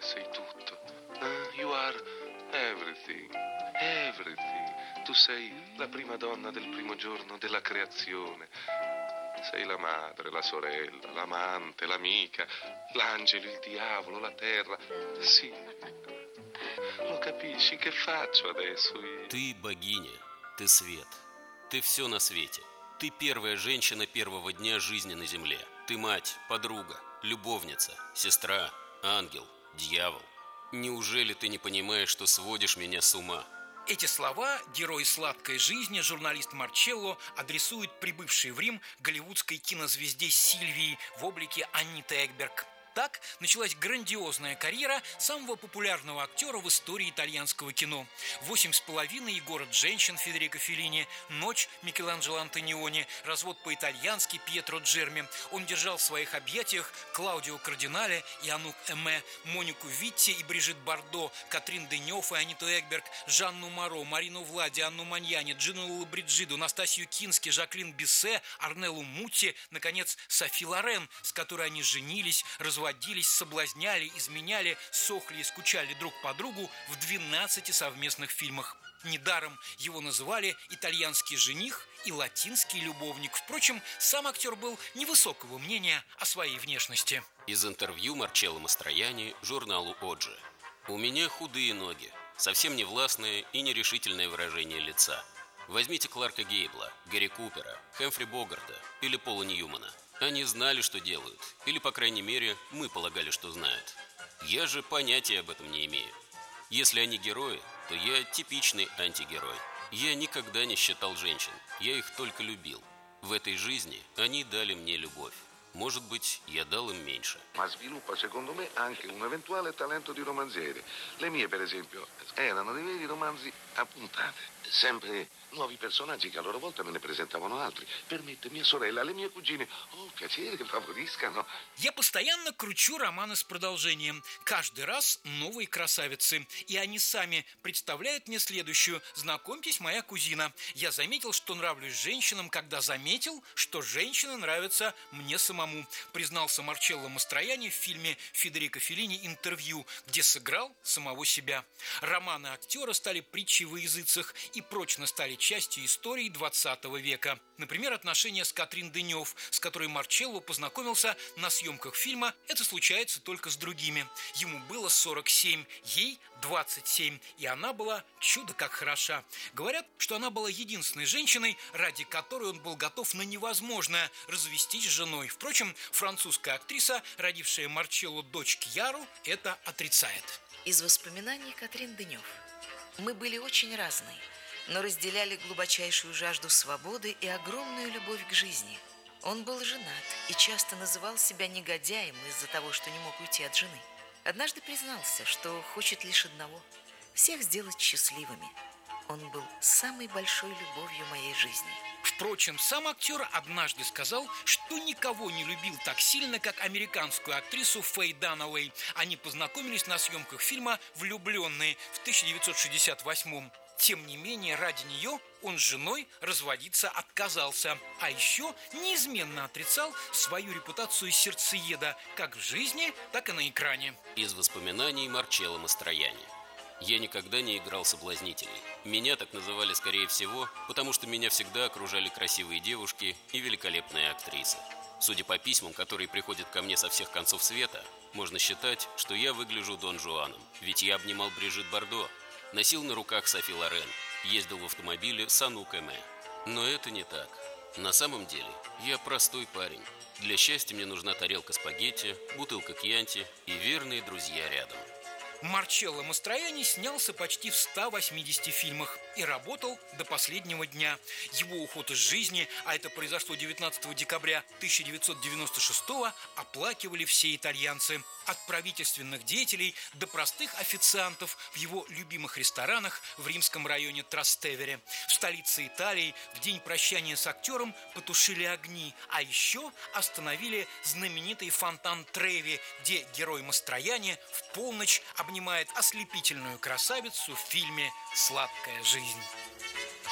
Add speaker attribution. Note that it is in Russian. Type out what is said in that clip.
Speaker 1: sei tutto. You are everything, everything. Tu sei la prima donna del primo giorno della creazione. Sei la madre, la sorella, l'amante, l'amica, l'angelo, il diavolo, la terra. Sì, lo capisci? Che faccio adesso io?
Speaker 2: Ты богиня, ты свет, ты все на свете. Ты первая женщина первого дня жизни на земле. Ты мать, подруга, любовница, сестра, ангел, дьявол. Неужели ты не понимаешь, что сводишь меня с ума?
Speaker 3: Эти слова герой «Сладкой жизни» журналист Марчелло адресует прибывшей в Рим голливудской кинозвезде Сильвии в облике Анниты Экберг. Так началась грандиозная карьера самого популярного актера в истории итальянского кино. «Восемь с половиной» и «Город женщин» Федерико Феллини, «Ночь» Микеланджело Антониони, «Развод по-итальянски» Пьетро Джерми. Он держал в своих объятиях Клаудио Кардинале и Анук Эме, Монику Витти и Брижит Бардо, Катрин Денёв и Аниту Экберг, Жанну Моро, Марину Влади, Анну Маньяни, Джину Лабриджиду, Настасью Кински, Жаклин Биссе, Арнеллу Мутти, наконец, Софи Лорен, с которой они женились, разводились, соблазняли, изменяли, сохли и скучали друг по другу в 12 совместных фильмах. Недаром его называли «итальянский жених» и «латинский любовник». Впрочем, сам актер был невысокого мнения о своей внешности.
Speaker 2: Из интервью Марчелло Мастроянни журналу «Оджи». «У меня худые ноги, совсем не властное и нерешительное выражение лица. Возьмите Кларка Гейбла, Гэри Купера, Хэмфри Богарта или Пола Ньюмана. Они знали, что делают, или, по крайней мере, мы полагали, что знают. Я же понятия об этом не имею. Если они герои, то я типичный антигерой. Я никогда не считал женщин, я их только любил. В этой жизни они дали мне любовь. Может быть, я dal им меньше».
Speaker 1: Ma sviluppa, secondo me, anche un eventuale talento di romanziere. Le mie, per esempio, erano dei veri romanzi a puntate. Sempre nuovi personaggi che a loro volta me ne presentavano altri. Per me, mia sorella, le mie cugine. Oh, piacere, favoriscano.
Speaker 3: Я постоянно кручу романы с продолжением. Каждый раз новые красавицы. И они сами представляют мне следующую. Знакомьтесь, моя кузина. Я заметил, что нравлюсь женщинам, когда заметил, что женщины нравятся мне самому, признался Марчелло Мастроянни в фильме Федерико Феллини «Интервью», где сыграл самого себя. Романы актера стали притчей во языцах и прочно стали частью истории 20 века. Например, отношения с Катрин Денёв, с которой Марчелло познакомился на съемках фильма «Это случается только с другими». Ему было 47, ей 27, и она была чудо как хороша. Говорят, что она была единственной женщиной, ради которой он был готов на невозможное – развестись с женой. Впрочем, французская актриса, родившая Марчелло дочь Кьяру, это отрицает.
Speaker 4: Из воспоминаний Катрин Денёв. Мы были очень разные, но разделяли глубочайшую жажду свободы и огромную любовь к жизни. Он был женат и часто называл себя негодяем из-за того, что не мог уйти от жены. Однажды признался, что хочет лишь одного – всех сделать счастливыми. Он был самой большой любовью моей жизни.
Speaker 3: Впрочем, сам актер однажды сказал, что никого не любил так сильно, как американскую актрису Фэй Данауэй. Они познакомились на съемках фильма «Влюбленные» в 1968-м. Тем не менее, ради нее он с женой разводиться отказался. А еще неизменно отрицал свою репутацию сердцееда как в жизни, так и на экране.
Speaker 2: Из воспоминаний Марчелло Мастроянни. Я никогда не играл соблазнителей. Меня так называли, скорее всего, потому что меня всегда окружали красивые девушки и великолепные актрисы. Судя по письмам, которые приходят ко мне со всех концов света, можно считать, что я выгляжу Дон Жуаном, ведь я обнимал Брижит Бардо, носил на руках Софи Лорен, ездил в автомобиле с Анук Эме. Но это не так. На самом деле, я простой парень. Для счастья мне нужна тарелка спагетти, бутылка кьянти и верные друзья рядом.
Speaker 3: Марчелло Мастроянни снялся почти в 180 фильмах и работал до последнего дня. Его уход из жизни, а это произошло 19 декабря 1996 оплакивали все итальянцы. От правительственных деятелей до простых официантов в его любимых ресторанах в римском районе Трастевере. В столице Италии в день прощания с актером потушили огни, а еще остановили знаменитый фонтан Треви, где герой Мастроянни в полночь обнимает ослепительную красавицу в фильме «Сладкая жизнь».